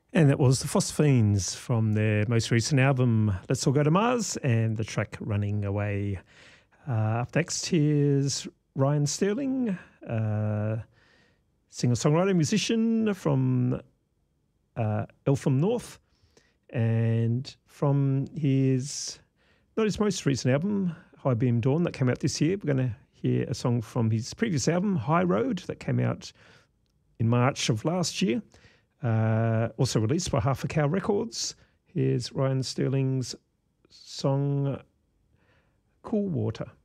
And that was the Phosphenes from their most recent album, Let's All Go to Mars, and the track Running Away. Up next, here's Ryan Sterling, singer-songwriter, musician from Eltham North. And from not his most recent album, High Beam Dawn, that came out this year, we're going to hear a song from his previous album, High Road, that came out in March of last year. Also released by Half a Cow Records. Here's Ryan Sterling's song, Cool Water.